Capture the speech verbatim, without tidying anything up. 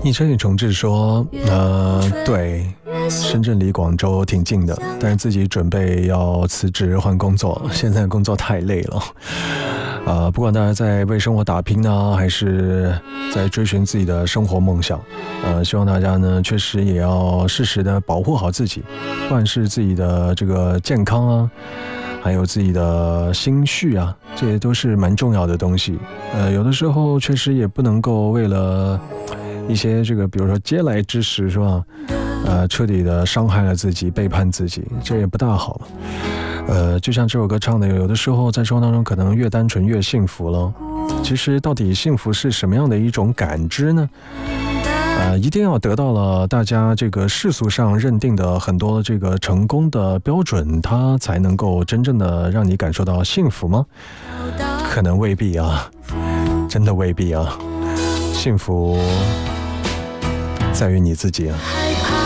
一生与重志说，呃，对，深圳离广州挺近的，但是自己准备要辞职换工作，现在工作太累了。呃，不管大家在为生活打拼呢，还是在追寻自己的生活梦想，呃，希望大家呢确实也要适时的保护好自己，不管是自己的这个健康啊，还有自己的心绪啊，这些都是蛮重要的东西。呃，有的时候确实也不能够为了一些这个，比如说嗟来之食，是吧？呃，彻底的伤害了自己，背叛自己，这也不大好。呃，就像这首歌唱的，有的时候在生活当中，可能越单纯越幸福了。其实，到底幸福是什么样的一种感知呢？呃，一定要得到了大家这个世俗上认定的很多这个成功的标准，它才能够真正的让你感受到幸福吗？可能未必啊，真的未必啊。幸福在于你自己啊。